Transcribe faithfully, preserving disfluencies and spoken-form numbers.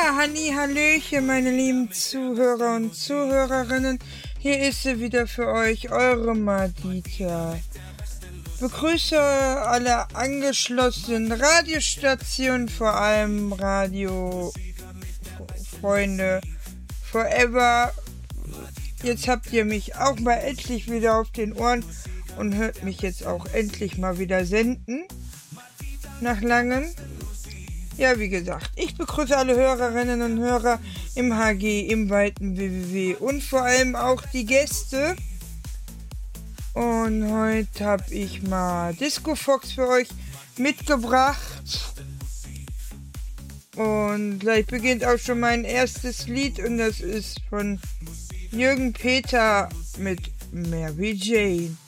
Halli, Hallöchen, meine lieben Zuhörer und Zuhörerinnen. Hier ist sie wieder für euch, eure Madita. Begrüße alle angeschlossenen Radiostationen, vor allem Radio Freunde Forever. Jetzt habt ihr mich auch mal endlich wieder auf den Ohren und hört mich jetzt auch endlich mal wieder senden. Nach langem. Ja, wie gesagt, ich begrüße alle Hörerinnen und Hörer im H G, im weiten W W W und vor allem auch die Gäste. Und heute habe ich mal Disco Fox für euch mitgebracht. Und gleich beginnt auch schon mein erstes Lied und das ist von Jürgen Peter mit Mary Jane.